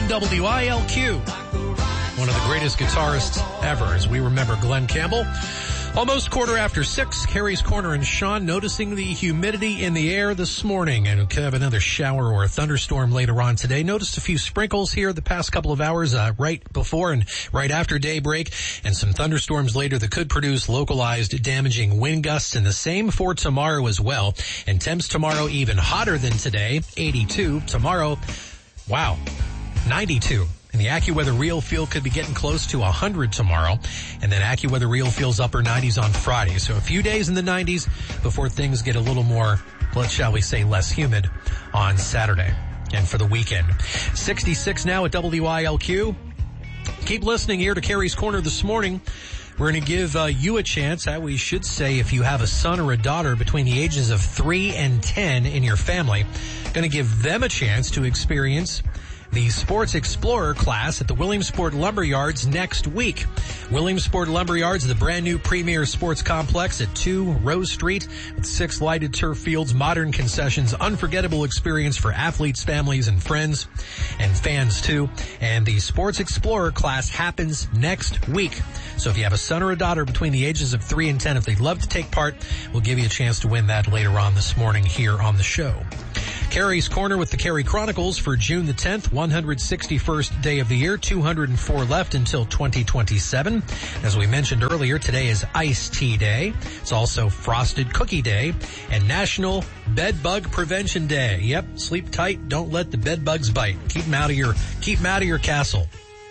on WILQ. One of the greatest guitarists ever, as we remember Glenn Campbell. Almost 6:15, Carrie's Corner and Sean noticing the humidity in the air this morning, and we could have another shower or a thunderstorm later on today. Noticed a few sprinkles here the past couple of hours, right before and right after daybreak, and some thunderstorms later that could produce localized damaging wind gusts, and the same for tomorrow as well. And temps tomorrow even hotter than today, 82. Tomorrow, wow, 92. And the AccuWeather Real Feel could be getting close to 100 tomorrow. And then AccuWeather Real Feel's upper 90s on Friday. So a few days in the 90s before things get a little more, shall we say, less humid on Saturday and for the weekend. 66 now at WILQ. Keep listening here to Carrie's Corner this morning. We're going to give you a chance, we should say, if you have a son or a daughter between the ages of 3 and 10 in your family, going to give them a chance to experience the Sports Explorer class at the Williamsport Lumberyards next week. Williamsport Lumberyards, the brand new premier sports complex at 2 Rose Street with 6 lighted turf fields, modern concessions, unforgettable experience for athletes, families, and friends, and fans too. And the Sports Explorer class happens next week. So if you have a son or a daughter between the ages of 3 and 10, if they'd love to take part, we'll give you a chance to win that later on this morning here on the show. Carrie's Corner with the Carrie Chronicles for June the 10th, 161st day of the year, 204 left until 2027. As we mentioned earlier, today is Iced Tea Day. It's also Frosted Cookie Day and National Bed Bug Prevention Day. Yep, sleep tight, don't let the bed bugs bite. Keep them out of your castle.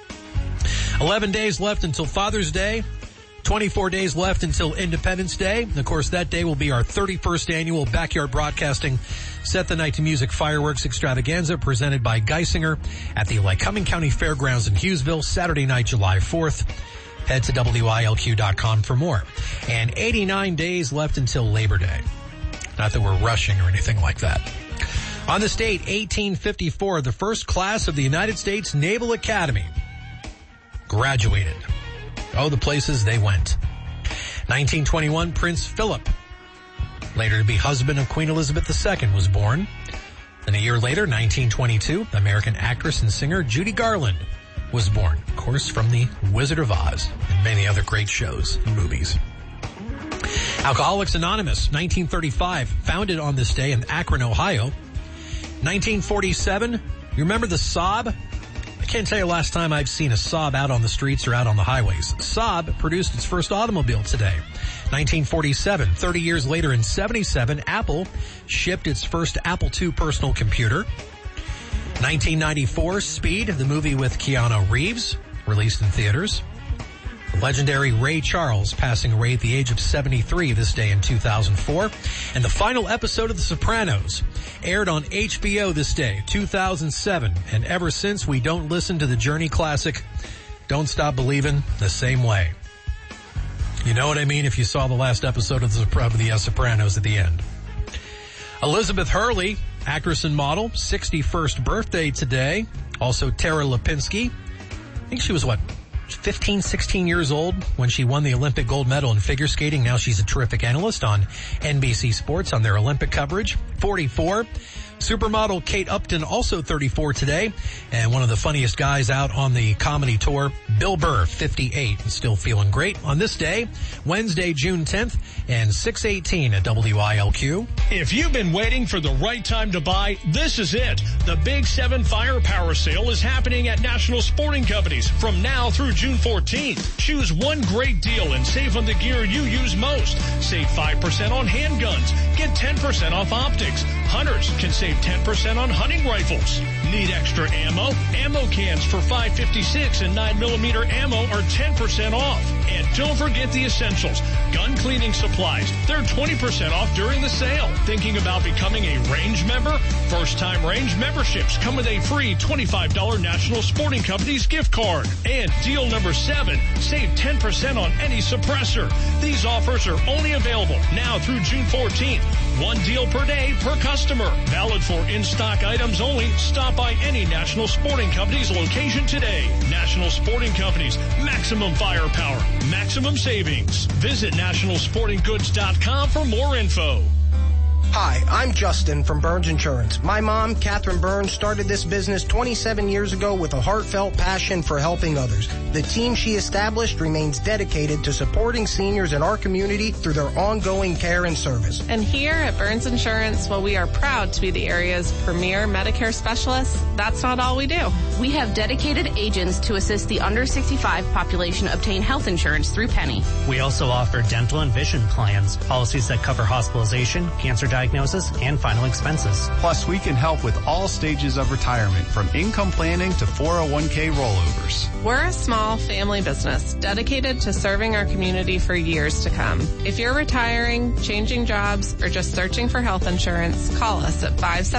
11 days left until Father's Day. 24 days left until Independence Day. And of course, that day will be our 31st annual Backyard Broadcasting Set the Night to Music Fireworks Extravaganza presented by Geisinger at the Lycoming County Fairgrounds in Hughesville, Saturday night, July 4th. Head to WILQ.com for more. And 89 days left until Labor Day. Not that we're rushing or anything like that. On this date, 1854, the first class of the United States Naval Academy graduated. Oh, the places they went. 1921, Prince Philip, later to be husband of Queen Elizabeth II, was born. Then a year later, 1922, American actress and singer Judy Garland was born. Of course, from The Wizard of Oz and many other great shows and movies. Alcoholics Anonymous, 1935, founded on this day in Akron, Ohio. 1947, you remember the Saab? I can't tell you last time I've seen a Saab out on the streets or out on the highways. Saab produced its first automobile today. 1947, 30 years later in 77, Apple shipped its first Apple II personal computer. 1994, Speed, the movie with Keanu Reeves, released in theaters. The legendary Ray Charles passing away at the age of 73 this day in 2004. And the final episode of The Sopranos aired on HBO this day, 2007. And ever since, we don't listen to the Journey classic, Don't Stop Believin', the same way. You know what I mean if you saw the last episode of the Sopranos at the end. Elizabeth Hurley, actress and model, 61st birthday today. Also Tara Lipinski. I think she was 15, 16 years old when she won the Olympic gold medal in figure skating. Now she's a terrific analyst on NBC Sports on their Olympic coverage. 44. Supermodel Kate Upton, also 34 today, and one of the funniest guys out on the comedy tour, Bill Burr, 58, and still feeling great on this day, Wednesday, June 10th, and 6:18 at WILQ. If you've been waiting for the right time to buy, this is it. The Big 7 Firepower Sale is happening at National Sporting Companies from now through June 14th. Choose one great deal and save on the gear you use most. Save 5% on handguns. Get 10% off optics. Hunters can save 10% on hunting rifles. Need extra ammo? Ammo cans for .556 and 9mm ammo are 10% off. And don't forget the essentials. Gun cleaning supplies. They're 20% off during the sale. Thinking about becoming a range member? First-time range memberships come with a free $25 National Sporting Companies gift card. And deal number 7, save 10% on any suppressor. These offers are only available now through June 14th. One deal per day per customer. Valid for in-stock items only. Stop by any National Sporting Companies location today. National Sporting Companies. Maximum firepower. Maximum savings. Visit nationalsportinggoods.com for more info. Hi, I'm Justin from Burns Insurance. My mom, Catherine Burns, started this business 27 years ago with a heartfelt passion for helping others. The team she established remains dedicated to supporting seniors in our community through their ongoing care and service. And here at Burns Insurance, while we are proud to be the area's premier Medicare specialists, that's not all we do. We have dedicated agents to assist the under 65 population obtain health insurance through Penny. We also offer dental and vision plans, policies that cover hospitalization, cancer diagnosis, and final expenses. Plus, we can help with all stages of retirement, from income planning to 401k rollovers. We're a small family business dedicated to serving our community for years to come. If you're retiring, changing jobs, or just searching for health insurance, call us at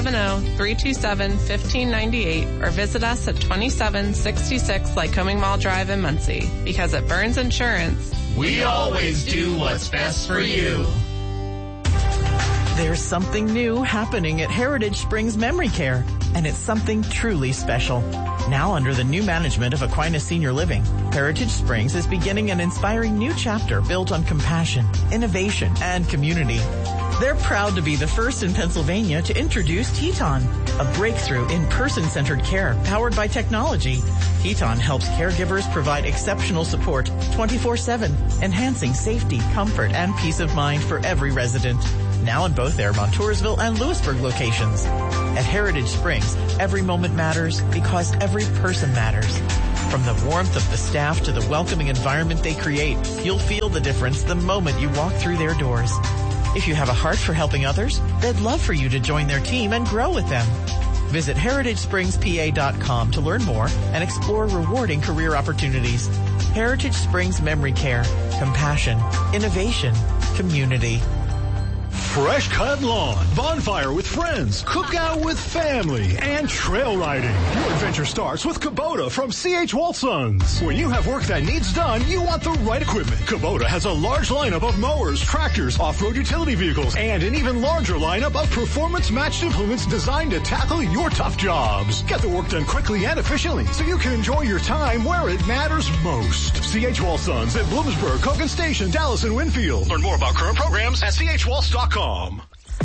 570-327-1598 or visit us at 2766 Lycoming Mall Drive in Muncie. Because at Burns Insurance, we always do what's best for you. There's something new happening at Heritage Springs Memory Care, and it's something truly special. Now under the new management of Aquinas Senior Living, Heritage Springs is beginning an inspiring new chapter built on compassion, innovation, and community. They're proud to be the first in Pennsylvania to introduce Teton, a breakthrough in person-centered care powered by technology. Teton helps caregivers provide exceptional support 24/7, enhancing safety, comfort, and peace of mind for every resident. Now in both their Montoursville and Lewisburg locations. At Heritage Springs, every moment matters because every person matters. From the warmth of the staff to the welcoming environment they create, you'll feel the difference the moment you walk through their doors. If you have a heart for helping others, they'd love for you to join their team and grow with them. Visit HeritageSpringsPA.com to learn more and explore rewarding career opportunities. Heritage Springs Memory Care. Compassion, innovation, community. Fresh cut lawn, bonfire with friends, cookout with family, and trail riding. Your adventure starts with Kubota from C.H. Walsons. When you have work that needs done, you want the right equipment. Kubota has a large lineup of mowers, tractors, off-road utility vehicles, and an even larger lineup of performance-matched implements designed to tackle your tough jobs. Get the work done quickly and efficiently so you can enjoy your time where it matters most. C.H. Walsons at Bloomsburg, Kogan Station, Dallas, and Winfield. Learn more about current programs at chwaltz.com.